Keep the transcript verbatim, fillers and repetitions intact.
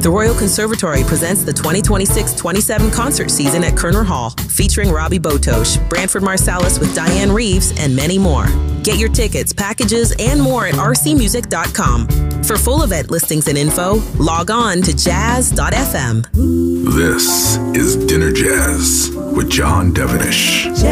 The Royal Conservatory presents the twenty twenty-six twenty-seven concert season at Kerner Hall, featuring Robbie Botosh, Branford Marsalis with Diane Reeves, and many more. Get your tickets, packages, and more at r c music dot com. For full event listings and info, log on to jazz dot f m. This is Dinner Jazz with John Devenish.